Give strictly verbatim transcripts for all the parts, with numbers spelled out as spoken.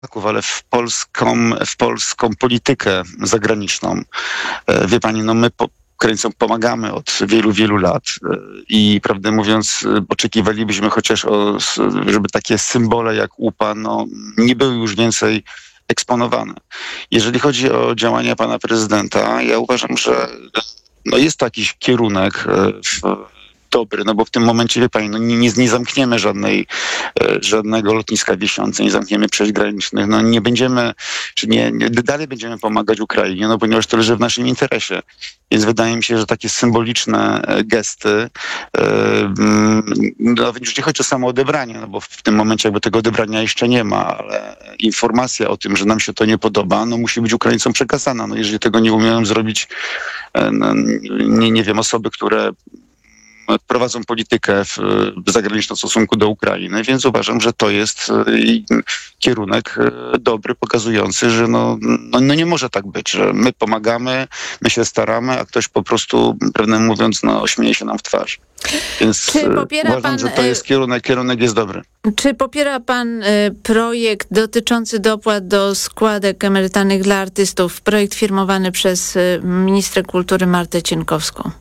ale w polską, w polską politykę zagraniczną. Wie pani, no my po, Ukraińcom pomagamy od wielu, wielu lat i prawdę mówiąc oczekiwalibyśmy chociaż, o, żeby takie symbole jak U P A no, nie były już więcej eksponowane. Jeżeli chodzi o działania pana prezydenta, ja uważam, że no, jest to jakiś kierunek w dobry, no bo w tym momencie, wie pani, no nie, nie, nie zamkniemy żadnej, e, żadnego lotniska wisiące, nie zamkniemy przejść granicznych, no nie będziemy, czy nie, nie, dalej będziemy pomagać Ukrainie, no ponieważ to leży w naszym interesie. Więc wydaje mi się, że takie symboliczne gesty, e, no już nie chodzi o samo odebranie, no bo w tym momencie jakby tego odebrania jeszcze nie ma, ale informacja o tym, że nam się to nie podoba, no musi być Ukraińcom przekazana. No jeżeli tego nie umieją zrobić, e, no, nie, nie wiem, osoby, które prowadzą politykę w, zagraniczną w stosunku do Ukrainy, więc uważam, że to jest kierunek dobry, pokazujący, że no, no, no nie może tak być, że my pomagamy, my się staramy, a ktoś po prostu, prawdę mówiąc, no, śmieje się nam w twarz. Więc Czy popiera uważam, pan, że to jest kierunek, kierunek jest dobry. Czy popiera pan projekt dotyczący dopłat do składek emerytalnych dla artystów, projekt firmowany przez ministrę kultury Martę Cienkowską?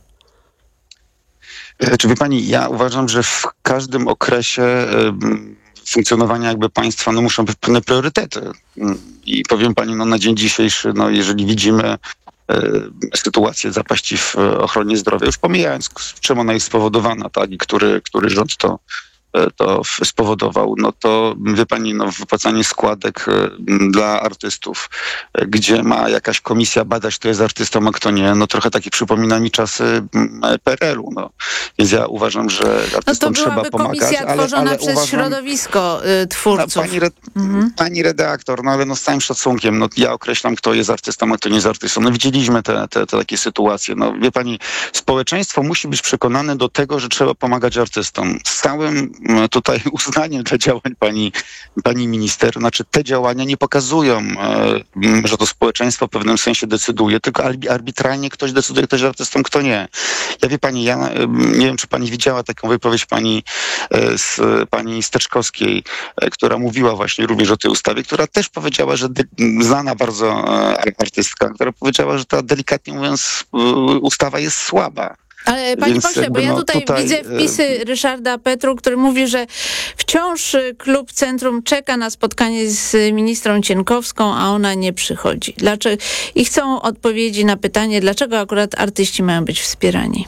Czy wie pani, ja uważam, że w każdym okresie funkcjonowania jakby państwa no muszą być pewne priorytety. I powiem pani, no na dzień dzisiejszy, no jeżeli widzimy sytuację zapaści w ochronie zdrowia, już pomijając, czym ona jest spowodowana, tak, i który, który rząd to to spowodował, no to wie pani, no wypłacanie składek dla artystów, gdzie ma jakaś komisja badać, kto jest artystą, a kto nie, no trochę taki przypomina mi czasy P R L u, no. Więc ja uważam, że artystom no trzeba pomagać. To byłaby komisja tworzona ale, ale przez uważam, środowisko y, twórców. No, pani, re, mhm. pani redaktor, no ale no z całym szacunkiem, no ja określam, kto jest artystą, a kto nie jest artystą. No widzieliśmy te, te, te takie sytuacje. No wie pani, społeczeństwo musi być przekonane do tego, że trzeba pomagać artystom. Z całym tutaj uznaniem dla działań pani, pani minister, znaczy te działania nie pokazują, że to społeczeństwo w pewnym sensie decyduje, tylko arbitralnie ktoś decyduje, kto jest artystą, kto nie. Ja wie pani, ja nie wiem, czy pani widziała taką wypowiedź pani z pani Steczkowskiej, która mówiła właśnie również o tej ustawie, która też powiedziała, że de, znana bardzo artystka, która powiedziała, że ta delikatnie mówiąc ustawa jest słaba. Ale panie Więc pośle, bo ja tutaj, tutaj widzę wpisy Ryszarda Petru, który mówi, że wciąż klub Centrum czeka na spotkanie z ministrą Cienkowską, a ona nie przychodzi. Dlaczego? I chcą odpowiedzi na pytanie, dlaczego akurat artyści mają być wspierani.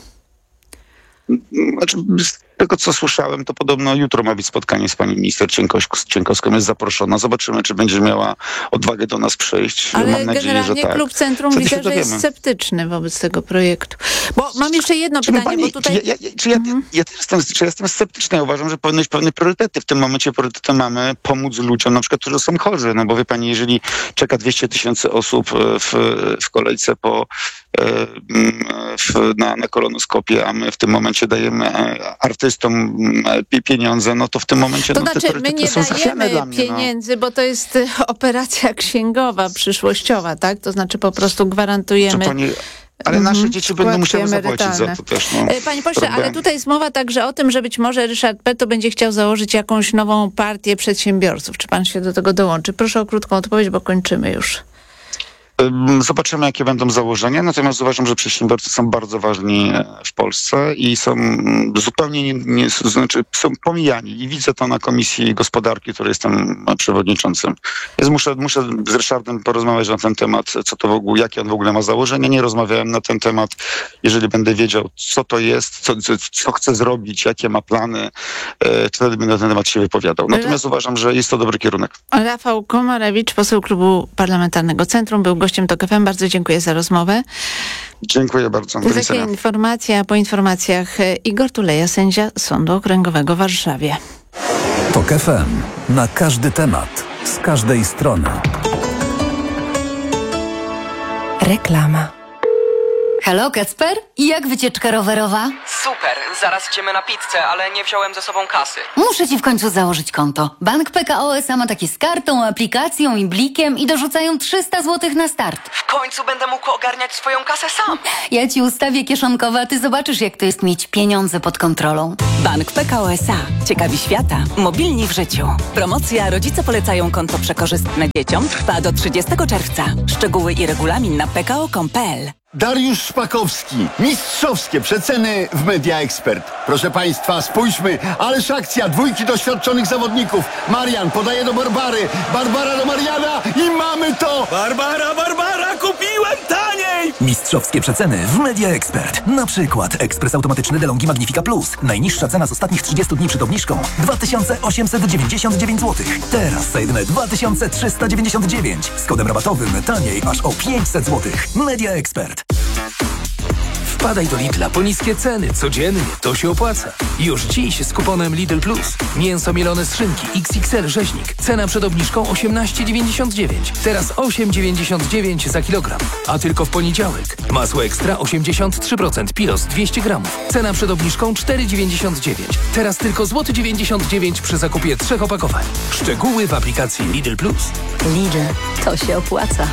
Znaczy, z tego co słyszałem, to podobno jutro ma być spotkanie z pani minister Cienkowską, jest zaproszona. Zobaczymy, czy będzie miała odwagę do nas przyjść. Ale mam nadzieję, że tak. klub Centrum Wtedy widzę, że jest sceptyczny wobec tego projektu. Bo mam jeszcze jedno czy pytanie, pani, bo tutaj... Czy ja, ja, czy ja, mhm. ja, ja jestem, czy ja jestem sceptyczny? Ja uważam, że powinny być pewne priorytety. W tym momencie priorytetem mamy pomóc ludziom, na przykład, którzy są chorzy. No bo wie pani, jeżeli czeka dwieście tysięcy osób w, w kolejce po w, na, na kolonoskopię, a my w tym momencie dajemy artystom pieniądze, no to w tym momencie to no, te znaczy, my nie są zachwiane dla mnie. pieniędzy, no. Bo to jest operacja księgowa, przyszłościowa, tak? To znaczy po prostu gwarantujemy... Pani, ale nasze mm, dzieci będą musiały zapłacić za to też. No, Panie pośle, ale tutaj jest mowa także o tym, że być może Ryszard Petru będzie chciał założyć jakąś nową partię przedsiębiorców. Czy pan się do tego dołączy? Proszę o krótką odpowiedź, bo kończymy już. Zobaczymy, jakie będą założenia, natomiast uważam, że przedsiębiorcy są bardzo ważni w Polsce i są zupełnie nie, nie, znaczy są pomijani i widzę to na Komisji Gospodarki, której jestem przewodniczącym. Więc muszę, muszę z Ryszardem porozmawiać na ten temat, co to w ogóle, jakie on w ogóle ma założenia. Nie rozmawiałem na ten temat. Jeżeli będę wiedział, co to jest, co, co, co chce zrobić, jakie ma plany, to wtedy będę na ten temat się wypowiadał. Natomiast uważam, że jest to dobry kierunek. Rafał Komarewicz, poseł Klubu Parlamentarnego Centrum, był gościem TOK F M. Bardzo dziękuję za rozmowę. Dziękuję bardzo. Takie informacje, a po informacjach Igor Tuleja, sędzia Sądu Okręgowego w Warszawie. TOK F M. Na każdy temat. Z każdej strony. Reklama. Halo, Kacper? I jak wycieczka rowerowa? Super, zaraz idziemy na pizzę, ale nie wziąłem ze sobą kasy. Muszę ci w końcu założyć konto. Bank P K O S A ma takie z kartą, aplikacją i blikiem i dorzucają trzysta złotych na start. W końcu będę mógł ogarniać swoją kasę sam. Ja ci ustawię kieszonkowe, a ty zobaczysz, jak to jest mieć pieniądze pod kontrolą. Bank P K O S A. Ciekawi świata. Mobilni w życiu. Promocja Rodzice polecają konto przekorzystne dzieciom trwa do trzydziestego czerwca. Szczegóły i regulamin na p k o kropka com kropka p l. Dariusz Szpakowski. Mistrzowskie przeceny w Media Expert. Proszę Państwa, spójrzmy. Ależ akcja dwójki doświadczonych zawodników. Marian podaje do Barbary. Barbara do Mariana i mamy to! Barbara, Barbara, kupiłem taniej! Mistrzowskie przeceny w Media Expert. Na przykład ekspres automatyczny DeLonghi Magnifica Plus. Najniższa cena z ostatnich trzydziestu dni przed obniżką dwa tysiące osiemset dziewięćdziesiąt dziewięć złotych. Teraz za jedyne dwa tysiące trzysta dziewięćdziesiąt dziewięć. Z kodem rabatowym taniej aż o pięćset złotych. Media Expert. Wpadaj do Lidla po niskie ceny. Codziennie to się opłaca. Już dziś z kuponem Lidl Plus. Mięso mielone z szynki X X L rzeźnik. Cena przed obniżką osiemnaście dziewięćdziesiąt dziewięć. Teraz osiem dziewięćdziesiąt dziewięć za kilogram. A tylko w poniedziałek. Masło ekstra osiemdziesiąt trzy procent Piros dwieście gramów. Cena przed obniżką cztery dziewięćdziesiąt dziewięć. Teraz tylko złoty dziewięćdziesiąt dziewięć przy zakupie trzech opakowań. Szczegóły w aplikacji Lidl Plus. Lidl. To się opłaca.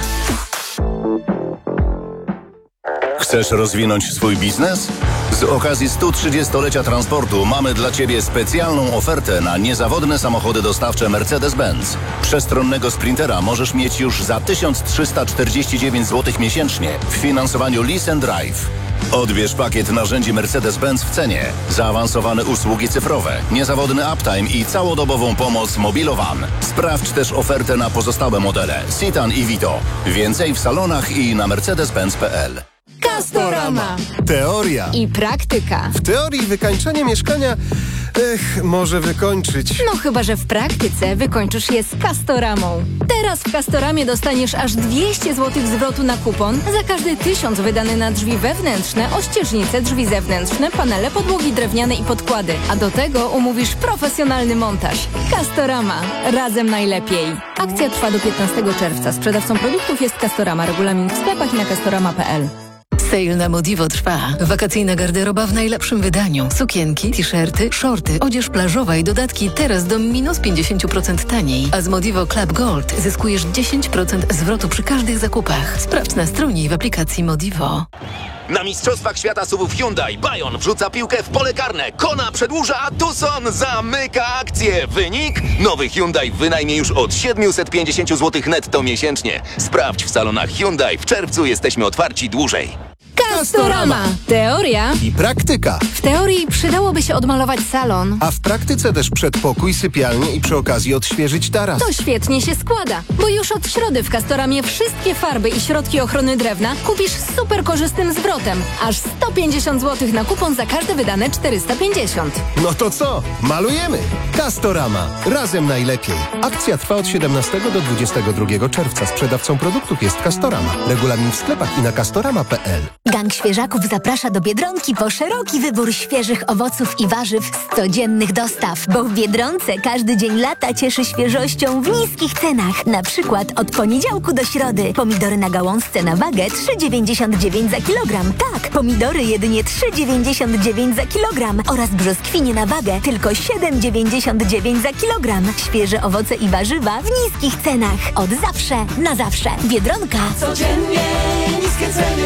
Chcesz rozwinąć swój biznes? Z okazji stu trzydziestolecia transportu mamy dla Ciebie specjalną ofertę na niezawodne samochody dostawcze Mercedes-Benz. Przestronnego Sprintera możesz mieć już za tysiąc trzysta czterdzieści dziewięć złotych miesięcznie w finansowaniu Lease and Drive. Odbierz pakiet narzędzi Mercedes-Benz w cenie, zaawansowane usługi cyfrowe, niezawodny uptime i całodobową pomoc Mobilowan. Sprawdź też ofertę na pozostałe modele Citan i Vito. Więcej w salonach i na mercedes benz kropka p l. Castorama. Teoria I praktyka. W teorii wykańczenie mieszkania, ech, może wykończyć. No chyba, że w praktyce wykończysz je z Castoramą. Teraz w Castoramie dostaniesz aż dwieście złotych zwrotu na kupon za każdy tysiąc wydany na drzwi wewnętrzne, ościeżnice, drzwi zewnętrzne, panele, podłogi drewniane i podkłady. A do tego umówisz profesjonalny montaż. Castorama. Razem najlepiej. Akcja trwa do piętnastego czerwca. Sprzedawcą produktów jest Castorama. Regulamin w sklepach i na castorama kropka p l. Sale na Modivo trwa. Wakacyjna garderoba w najlepszym wydaniu. Sukienki, t-shirty, shorty, odzież plażowa i dodatki teraz do minus pięćdziesiąt procent taniej. A z Modivo Club Gold zyskujesz dziesięć procent zwrotu przy każdych zakupach. Sprawdź na stronie i w aplikacji Modivo. Na Mistrzostwach Świata S U V-ów Hyundai Bayon wrzuca piłkę w pole karne. Kona przedłuża, a Tucson zamyka akcję. Wynik? Nowy Hyundai wynajmie już od siedemset pięćdziesiąt złotych netto miesięcznie. Sprawdź w salonach Hyundai. W czerwcu jesteśmy otwarci dłużej. Castorama. Teoria. I praktyka. W teorii przydałoby się odmalować salon. A w praktyce też przedpokój, sypialnię i przy okazji odświeżyć taras. To świetnie się składa, bo już od środy w Castoramie wszystkie farby i środki ochrony drewna kupisz z super korzystnym zwrotem. Aż sto pięćdziesiąt złotych na kupon za każde wydane czterysta pięćdziesiąt. No to co? Malujemy. Castorama. Razem najlepiej. Akcja trwa od siedemnastego do dwudziestego drugiego czerwca. Sprzedawcą produktów jest Castorama. Regulamin w sklepach i na castorama kropka p l. Gang Świeżaków zaprasza do Biedronki po szeroki wybór świeżych owoców i warzyw z codziennych dostaw. Bo w Biedronce każdy dzień lata cieszy świeżością w niskich cenach. Na przykład od poniedziałku do środy. Pomidory na gałązce na wagę trzy dziewięćdziesiąt dziewięć za kilogram. Tak, pomidory jedynie trzy dziewięćdziesiąt dziewięć za kilogram. Oraz brzoskwinie na wagę tylko siedem dziewięćdziesiąt dziewięć za kilogram. Świeże owoce i warzywa w niskich cenach. Od zawsze, na zawsze. Biedronka. Codziennie niskie ceny.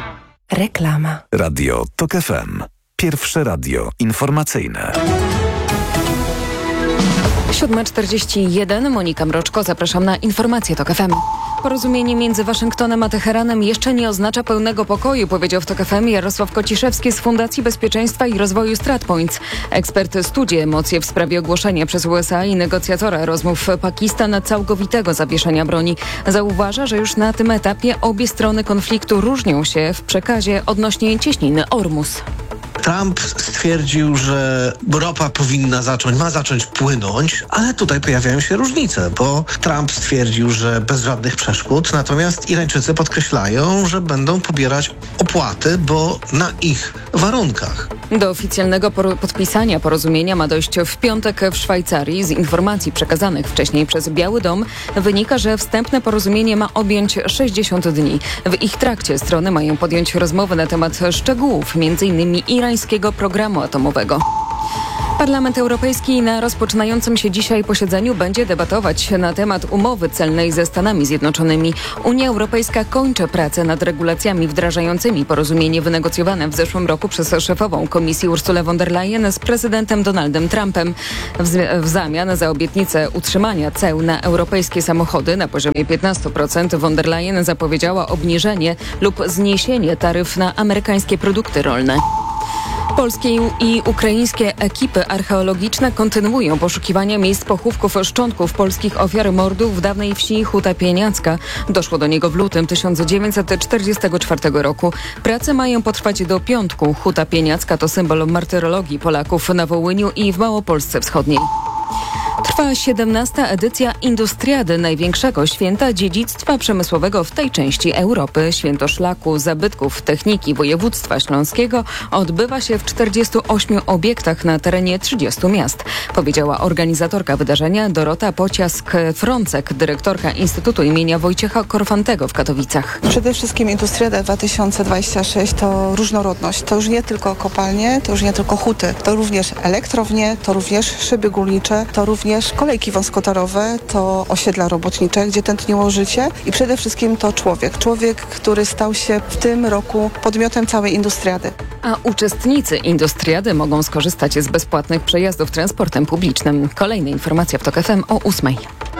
Reklama. Radio Tok F M. Pierwsze radio informacyjne. siódma czterdzieści jeden, Monika Mroczko, zapraszam na informacje Tok F M. Porozumienie między Waszyngtonem a Teheranem jeszcze nie oznacza pełnego pokoju, powiedział w Tok F M Jarosław Kociszewski z Fundacji Bezpieczeństwa i Rozwoju StratPoints. Ekspert studzi emocje w sprawie ogłoszenia przez U S A i negocjatora rozmów Pakistan całkowitego zawieszenia broni. Zauważa, że już na tym etapie obie strony konfliktu różnią się w przekazie odnośnie cieśniny Ormus. Trump stwierdził, że ropa powinna zacząć, ma zacząć płynąć, ale tutaj pojawiają się różnice, bo Trump stwierdził, że bez żadnych przeszkód, natomiast Irańczycy podkreślają, że będą pobierać opłaty, bo na ich warunkach. Do oficjalnego por- podpisania porozumienia ma dojść w piątek w Szwajcarii. Z informacji przekazanych wcześniej przez Biały Dom wynika, że wstępne porozumienie ma objąć sześćdziesiąt dni. W ich trakcie strony mają podjąć rozmowę na temat szczegółów, między innymi irańskiego programu atomowego. Parlament Europejski na rozpoczynającym się dzisiaj posiedzeniu będzie debatować na temat umowy celnej ze Stanami Zjednoczonymi. Unia Europejska kończy pracę nad regulacjami wdrażającymi porozumienie wynegocjowane w zeszłym roku przez szefową Komisji Ursulę von der Leyen z prezydentem Donaldem Trumpem. W, z- w zamian za obietnicę utrzymania ceł na europejskie samochody na poziomie piętnaście procent von der Leyen zapowiedziała obniżenie lub zniesienie taryf na amerykańskie produkty rolne. Polskie i ukraińskie ekipy archeologiczne kontynuują poszukiwania miejsc pochówków szczątków polskich ofiar mordów w dawnej wsi Huta Pieniacka. Doszło do niego w lutym tysiąc dziewięćset czterdziestego czwartego roku. Prace mają potrwać do piątku. Huta Pieniacka to symbol martyrologii Polaków na Wołyniu i w Małopolsce Wschodniej. Trwa siedemnasta edycja Industriady, największego święta dziedzictwa przemysłowego w tej części Europy. Święto szlaku, zabytków, techniki województwa śląskiego odbywa się w czterdziestu ośmiu obiektach na terenie trzydziestu miast, powiedziała organizatorka wydarzenia Dorota Pociask-Frącek, dyrektorka Instytutu imienia Wojciecha Korfantego w Katowicach. Przede wszystkim Industriada dwa tysiące dwadzieścia sześć to różnorodność. To już nie tylko kopalnie, to już nie tylko huty, to również elektrownie, to również szyby górnicze, to również kolejki wąskotorowe, to osiedla robotnicze, gdzie tętniło życie i przede wszystkim to człowiek. Człowiek, który stał się w tym roku podmiotem całej Industriady. A uczestnicy Industriady mogą skorzystać z bezpłatnych przejazdów transportem publicznym. Kolejne informacje w TOK F M o ósmej.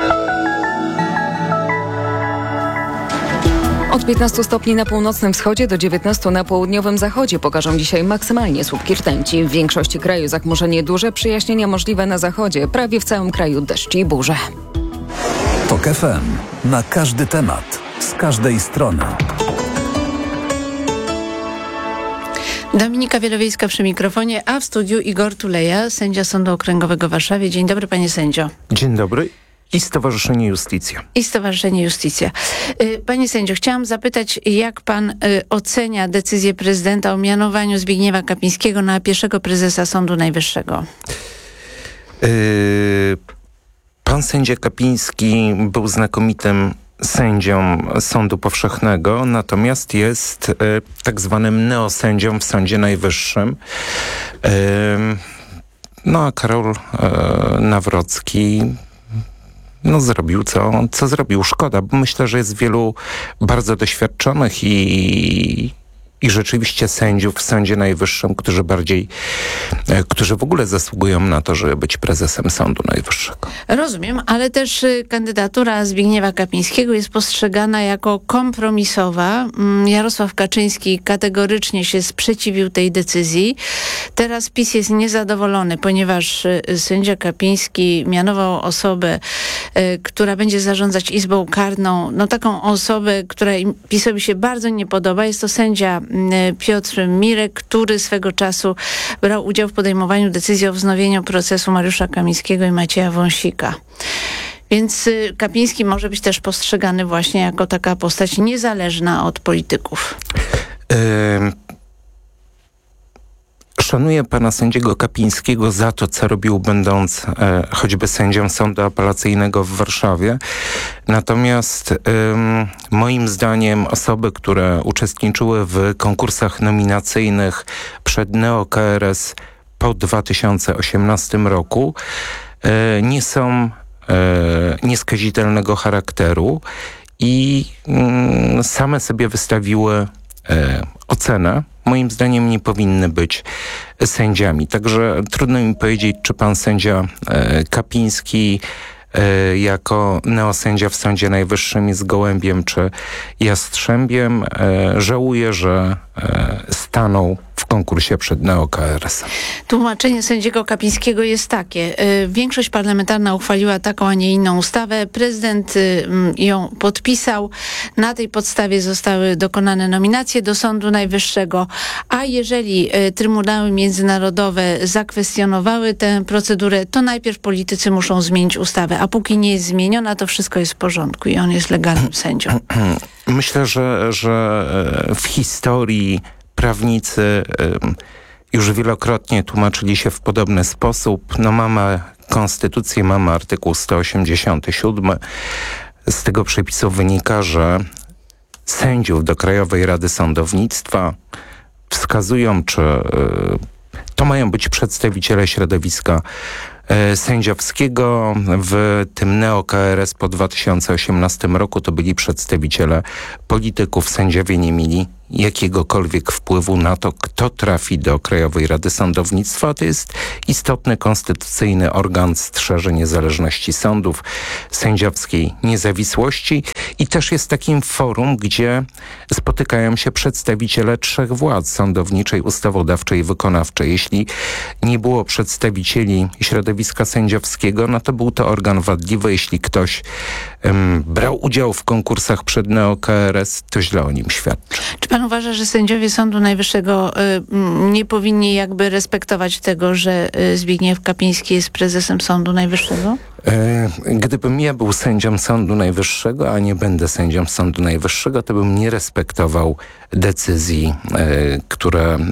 Od piętnastu stopni na północnym wschodzie do dziewiętnastu na południowym zachodzie pokażą dzisiaj maksymalnie słupki rtęci. W większości kraju zachmurzenie duże, przyjaśnienia możliwe na zachodzie. Prawie w całym kraju deszcz i burze. TOK F M. Na każdy temat. Z każdej strony. Dominika Wielowiejska przy mikrofonie, a w studiu Igor Tuleja, sędzia Sądu Okręgowego w Warszawie. Dzień dobry, panie sędzio. Dzień dobry. I Stowarzyszenie Justicja. I Stowarzyszenie Justicja. Panie sędzio, chciałam zapytać, jak pan ocenia decyzję prezydenta o mianowaniu Zbigniewa Kapińskiego na pierwszego prezesa Sądu Najwyższego? Yy, pan sędzia Kapiński był znakomitym sędzią Sądu Powszechnego, natomiast jest y, tak zwanym neosędzią w Sądzie Najwyższym. Y, no a Karol y, Nawrocki no zrobił co, co zrobił. Szkoda, bo myślę, że jest wielu bardzo doświadczonych i, i rzeczywiście sędziów w Sądzie Najwyższym, którzy bardziej, którzy w ogóle zasługują na to, żeby być prezesem Sądu Najwyższego. Rozumiem, ale też kandydatura Zbigniewa Kapińskiego jest postrzegana jako kompromisowa. Jarosław Kaczyński kategorycznie się sprzeciwił tej decyzji. Teraz PiS jest niezadowolony, ponieważ sędzia Kapiński mianował osobę, która będzie zarządzać Izbą Karną, no taką osobę, która PiS-owi się bardzo nie podoba. Jest to sędzia Piotr Mirek, który swego czasu brał udział w podejmowaniu decyzji o wznowieniu procesu Mariusza Kamińskiego i Macieja Wąsika. Więc Kapiński może być też postrzegany właśnie jako taka postać niezależna od polityków. Y- Szanuję pana sędziego Kapińskiego za to, co robił, będąc e, choćby sędzią Sądu Apelacyjnego w Warszawie. Natomiast e, moim zdaniem osoby, które uczestniczyły w konkursach nominacyjnych przed Neo-K R S po dwa tysiące osiemnastym roku e, nie są e, nieskazitelnego charakteru i mm, same sobie wystawiły e, ocenę. Moim zdaniem nie powinny być sędziami. Także trudno mi powiedzieć, czy pan sędzia e, Kapiński e, jako neosędzia w Sądzie Najwyższym jest gołębiem czy jastrzębiem. E, żałuję, że e, stanął w konkursie przed Neo-K R S em. Tłumaczenie sędziego Kapińskiego jest takie. Większość parlamentarna uchwaliła taką, a nie inną ustawę. Prezydent ją podpisał. Na tej podstawie zostały dokonane nominacje do Sądu Najwyższego. A jeżeli trybunały międzynarodowe zakwestionowały tę procedurę, to najpierw politycy muszą zmienić ustawę. A póki nie jest zmieniona, to wszystko jest w porządku i on jest legalnym sędzią. Myślę, że, że w historii prawnicy już wielokrotnie tłumaczyli się w podobny sposób. No mamy konstytucję, mamy artykuł sto osiemdziesiąty siódmy. Z tego przepisu wynika, że sędziów do Krajowej Rady Sądownictwa wskazują, czy to mają być przedstawiciele środowiska sędziowskiego. W tym Neo-K R S po dwa tysiące osiemnastym roku to byli przedstawiciele polityków. Sędziowie nie mieli jakiegokolwiek wpływu na to, kto trafi do Krajowej Rady Sądownictwa. To jest istotny konstytucyjny organ, strzeże niezależności sądów, sędziowskiej niezawisłości i też jest takim forum, gdzie spotykają się przedstawiciele trzech władz: sądowniczej, ustawodawczej i wykonawczej. Jeśli nie było przedstawicieli środowiska sędziowskiego, no to był to organ wadliwy. Jeśli ktoś um, brał udział w konkursach przed Neo-K R S, to źle o nim świadczy. Czy pan uważa, że sędziowie Sądu Najwyższego y, nie powinni jakby respektować tego, że y, Zbigniew Kapiński jest prezesem Sądu Najwyższego? E, gdybym ja był sędzią Sądu Najwyższego, a nie będę sędzią Sądu Najwyższego, to bym nie respektował decyzji, e, które e,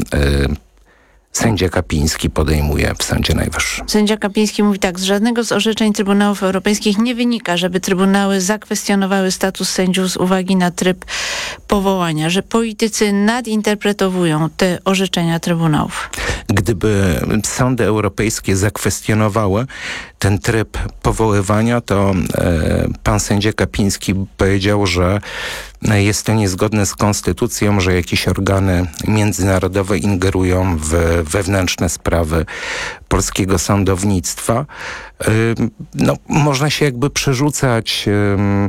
sędzia Kapiński podejmuje w Sądzie Najwyższym. Sędzia Kapiński mówi tak: z żadnego z orzeczeń Trybunałów Europejskich nie wynika, żeby Trybunały zakwestionowały status sędziów z uwagi na tryb powołania, że politycy nadinterpretowują te orzeczenia Trybunałów. Gdyby sądy europejskie zakwestionowały ten tryb powoływania, to e, pan sędzia Kapiński powiedział, że jest to niezgodne z konstytucją, że jakieś organy międzynarodowe ingerują w wewnętrzne sprawy polskiego sądownictwa. E, no, można się jakby przerzucać e,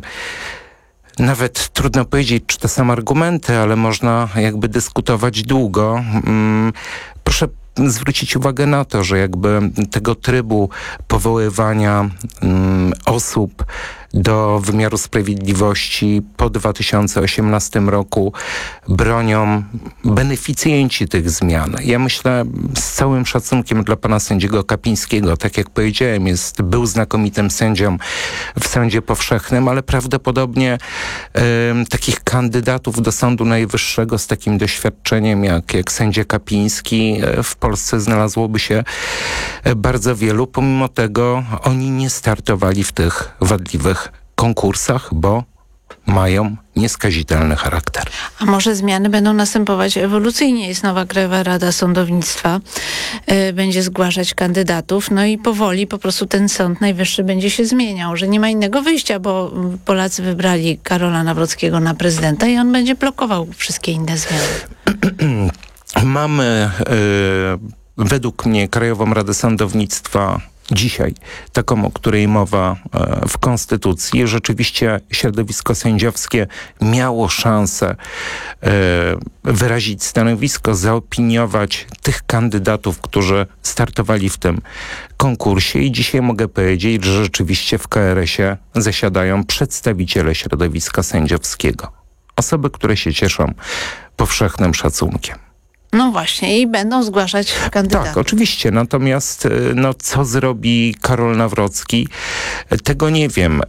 nawet trudno powiedzieć, czy to są argumenty, ale można jakby dyskutować długo. Proszę zwrócić uwagę na to, że jakby tego trybu powoływania osób do wymiaru sprawiedliwości po dwa tysiące osiemnastym roku bronią beneficjenci tych zmian. Ja myślę, z całym szacunkiem dla pana sędziego Kapińskiego, tak jak powiedziałem, jest, był znakomitym sędzią w Sądzie Powszechnym, ale prawdopodobnie e, takich kandydatów do Sądu Najwyższego z takim doświadczeniem jak, jak sędzia Kapiński e, w Polsce znalazłoby się bardzo wielu. Pomimo tego oni nie startowali w tych wadliwych konkursach, bo mają nieskazitelny charakter. A może zmiany będą następować ewolucyjnie? Jest nowa Krajowa Rada Sądownictwa, yy, będzie zgłaszać kandydatów, no i powoli po prostu ten Sąd Najwyższy będzie się zmieniał, że nie ma innego wyjścia, bo Polacy wybrali Karola Nawrockiego na prezydenta i on będzie blokował wszystkie inne zmiany. Mamy yy, według mnie Krajową Radę Sądownictwa dzisiaj, taką, o której mowa e, w Konstytucji. Rzeczywiście środowisko sędziowskie miało szansę e, wyrazić stanowisko, zaopiniować tych kandydatów, którzy startowali w tym konkursie i dzisiaj mogę powiedzieć, że rzeczywiście w K R S-ie zasiadają przedstawiciele środowiska sędziowskiego. Osoby, które się cieszą powszechnym szacunkiem. No właśnie, i będą zgłaszać kandydatów. Tak, oczywiście. Natomiast no, co zrobi Karol Nawrocki? Tego nie wiem.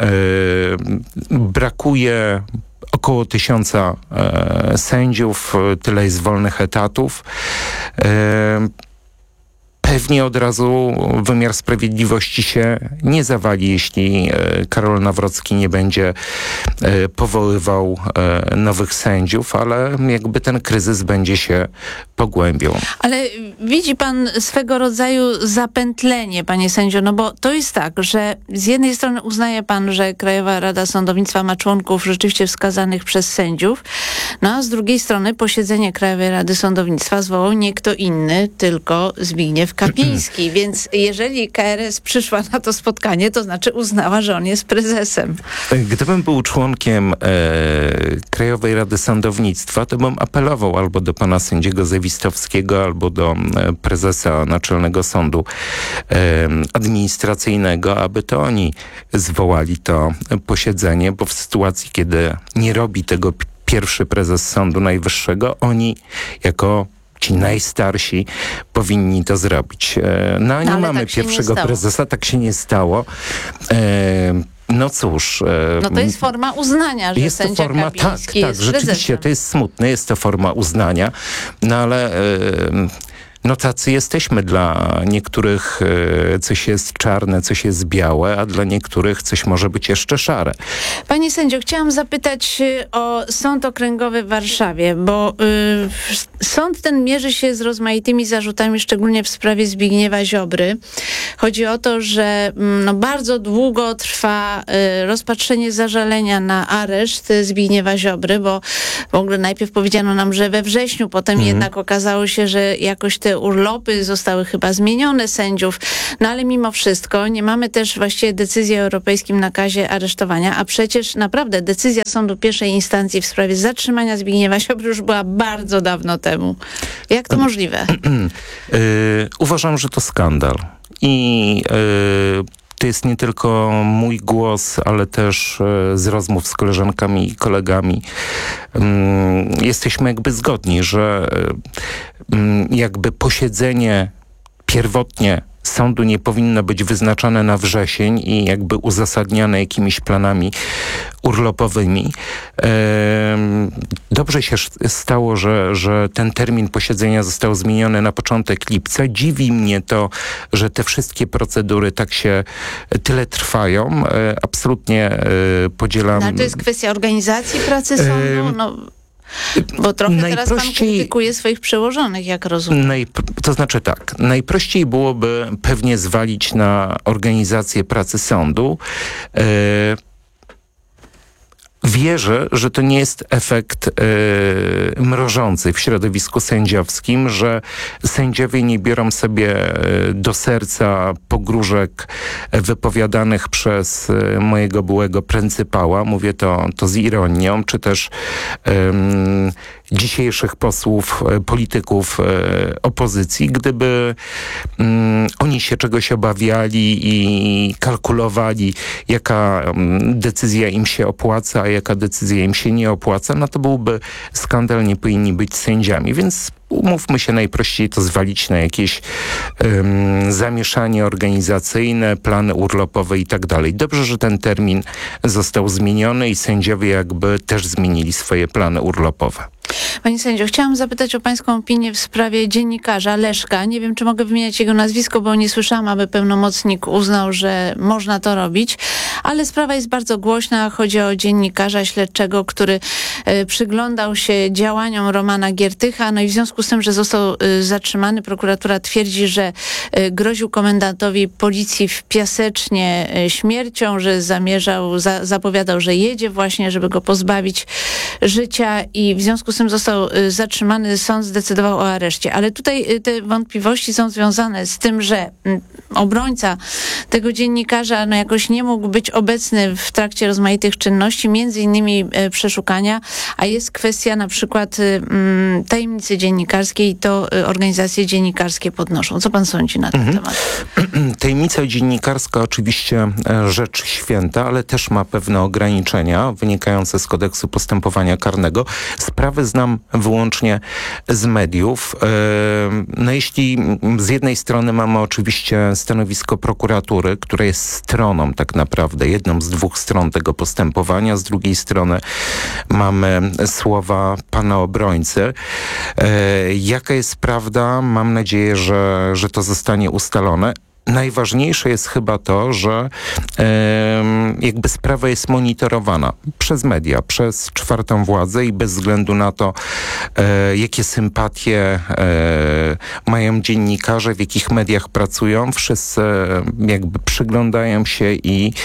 Brakuje około tysiąca sędziów, tyle jest wolnych etatów. Pewnie od razu wymiar sprawiedliwości się nie zawali, jeśli Karol Nawrocki nie będzie powoływał nowych sędziów, ale jakby ten kryzys będzie się pogłębiał. Ale widzi pan swego rodzaju zapętlenie, panie sędzio, no bo to jest tak, że z jednej strony uznaje pan, że Krajowa Rada Sądownictwa ma członków rzeczywiście wskazanych przez sędziów, no a z drugiej strony posiedzenie Krajowej Rady Sądownictwa zwołał nie kto inny, tylko Zbigniew Kapiński. Kapiński, więc jeżeli K R S przyszła na to spotkanie, to znaczy uznała, że on jest prezesem. Gdybym był członkiem e, Krajowej Rady Sądownictwa, to bym apelował albo do pana sędziego Zawistowskiego, albo do e, prezesa Naczelnego Sądu e, Administracyjnego, aby to oni zwołali to posiedzenie, bo w sytuacji, kiedy nie robi tego p- pierwszy prezes Sądu Najwyższego, oni jako ci najstarsi powinni to zrobić. E, no a nie no, mamy tak pierwszego prezesa, tak się nie stało. E, No cóż. E, no to jest forma uznania, że jest to sędzia forma, Kapiński tak, jest tak, rzeczywiście, prezesem. to jest smutne, jest to forma uznania, no ale e, no tacy jesteśmy. Dla niektórych e, coś jest czarne, coś jest białe, a dla niektórych coś może być jeszcze szare. Panie sędzio, chciałam zapytać o Sąd Okręgowy w Warszawie, bo y, sąd ten mierzy się z rozmaitymi zarzutami, szczególnie w sprawie Zbigniewa Ziobry. Chodzi o to, że mm, no, bardzo długo trwa y, rozpatrzenie zażalenia na areszt Zbigniewa Ziobry, bo w ogóle najpierw powiedziano nam, że we wrześniu, potem Mhm. jednak okazało się, że jakoś te urlopy zostały chyba zmienione sędziów, no ale mimo wszystko nie mamy też właściwie decyzji o europejskim nakazie aresztowania, a przecież naprawdę decyzja sądu pierwszej instancji w sprawie zatrzymania Zbigniewa Ziobry już była bardzo dawno temu. Jak to możliwe? Yy, uważam, że to skandal. I yy, to jest nie tylko mój głos, ale też yy, z rozmów z koleżankami i kolegami. Yy, jesteśmy jakby zgodni, że yy, jakby posiedzenie pierwotnie sądu nie powinno być wyznaczone na wrzesień i jakby uzasadniane jakimiś planami urlopowymi. Dobrze się stało, że, że ten termin posiedzenia został zmieniony na początek lipca. Dziwi mnie to, że te wszystkie procedury tak się tyle trwają. Absolutnie podzielam... No, to jest kwestia organizacji pracy sądu? No... Bo trochę teraz pan krytykuje swoich przełożonych, jak rozumiem. Najp- to znaczy tak, najprościej byłoby pewnie zwalić na organizację pracy sądu. E- Wierzę, że to nie jest efekt e, mrożący w środowisku sędziowskim, że sędziowie nie biorą sobie e, do serca pogróżek wypowiadanych przez e, mojego byłego pryncypała. Mówię to, to z ironią, czy też e, dzisiejszych posłów, e, polityków e, opozycji. Gdyby mm, oni się czegoś obawiali i kalkulowali, jaka mm, decyzja im się opłaca, a jaka decyzja im się nie opłaca, no to byłby skandal, nie powinni być sędziami. Więc umówmy się, najprościej to zwalić na jakieś um, zamieszanie organizacyjne, plany urlopowe i tak dalej. Dobrze, że ten termin został zmieniony i sędziowie jakby też zmienili swoje plany urlopowe. Pani sędzio, chciałam zapytać o pańską opinię w sprawie dziennikarza Leszka. Nie wiem, czy mogę wymieniać jego nazwisko, bo nie słyszałam, aby pełnomocnik uznał, że można to robić, ale sprawa jest bardzo głośna. Chodzi o dziennikarza śledczego, który y, przyglądał się działaniom Romana Giertycha, no i w związku z tym, że został y, zatrzymany, prokuratura twierdzi, że y, groził komendantowi policji w Piasecznie y, śmiercią, że zamierzał, za, zapowiadał, że jedzie właśnie, żeby go pozbawić życia i w związku z tym został y, zatrzymany, sąd zdecydował o areszcie. Ale tutaj y, te wątpliwości są związane z tym, że y, obrońca tego dziennikarza no, jakoś nie mógł być obecny w trakcie rozmaitych czynności, między innymi y, przeszukania, a jest kwestia na przykład y, y, tajemnicy dziennikarskiej i to y, organizacje dziennikarskie podnoszą. Co pan sądzi na ten Mhm. temat? Tajemnica dziennikarska oczywiście e, rzecz święta, ale też ma pewne ograniczenia wynikające z kodeksu postępowania karnego. Sprawy znam wyłącznie z mediów. E, no jeśli z jednej strony mamy oczywiście stanowisko prokuratury, które jest stroną tak naprawdę, jedną z dwóch stron tego postępowania, z drugiej strony mamy słowa pana obrońcy. E, jaka jest prawda? Mam nadzieję, że, że to zostanie ustalone. Najważniejsze jest chyba to, że e, jakby sprawa jest monitorowana przez media, przez czwartą władzę i bez względu na to, e, jakie sympatie e, mają dziennikarze, w jakich mediach pracują, wszyscy jakby przyglądają się i,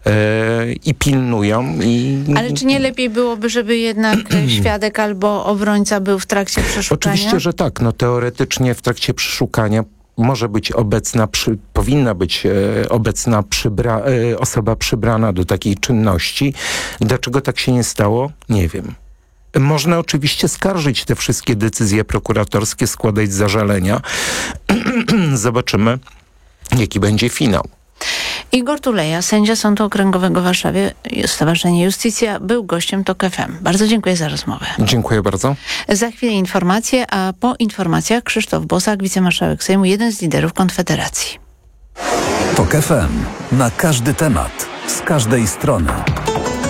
e, i pilnują. I, Ale czy nie lepiej byłoby, żeby jednak świadek albo obrońca był w trakcie przeszukania? Oczywiście, że tak. No teoretycznie w trakcie przeszukania może być obecna, przy, powinna być e, obecna przybra, e, osoba przybrana do takiej czynności. Dlaczego tak się nie stało? Nie wiem. Można oczywiście skarżyć te wszystkie decyzje prokuratorskie, składać zażalenia. Zobaczymy, jaki będzie finał. Igor Tuleja, sędzia Sądu Okręgowego w Warszawie, Stowarzyszenie Justicja, był gościem TOK F M. Bardzo dziękuję za rozmowę. Dziękuję bardzo. Za chwilę informacje, a po informacjach Krzysztof Bosak, wicemarszałek Sejmu, jeden z liderów Konfederacji. TOK F M. Na każdy temat, z każdej strony.